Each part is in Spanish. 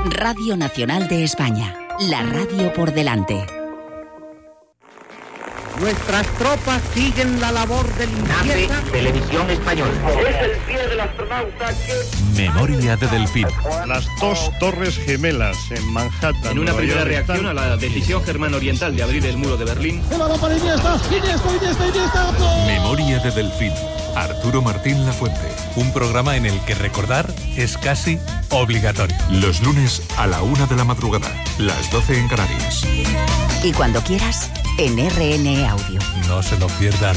Radio Nacional de España, la radio por delante. Nuestras tropas siguen la labor de limpieza. Televisión Española. Es el pie del astronauta que... Memoria de Delfín. Las dos torres gemelas en Manhattan. En una primera reacción a la decisión germano-oriental de abrir el muro de Berlín. Memoria de Delfín. Arturo Martín Lafuente. Un programa en el que recordar es casi obligatorio. Los lunes a la 1 de la madrugada, las 12 en Canarias. Y cuando quieras, en RN Audio. No se lo pierdan.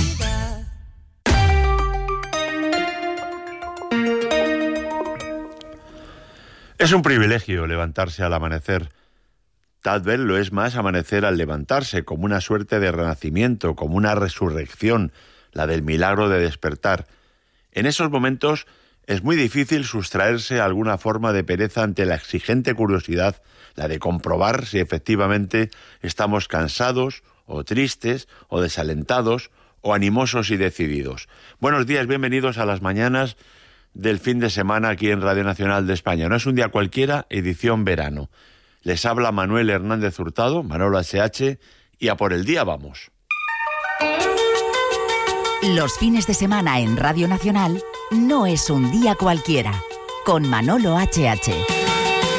Es un privilegio levantarse al amanecer. Tal vez lo es más amanecer al levantarse, como una suerte de renacimiento, como una resurrección, la del milagro de despertar. En esos momentos es muy difícil sustraerse a alguna forma de pereza ante la exigente curiosidad, la de comprobar si efectivamente estamos cansados, o tristes, o desalentados, o animosos y decididos. Buenos días, bienvenidos a las mañanas del fin de semana aquí en Radio Nacional de España. No es un día cualquiera, edición verano. Les habla Manuel Hernández Hurtado, Manolo H.H., y a por el día vamos. Los fines de semana en Radio Nacional no es un día cualquiera, con Manolo H.H.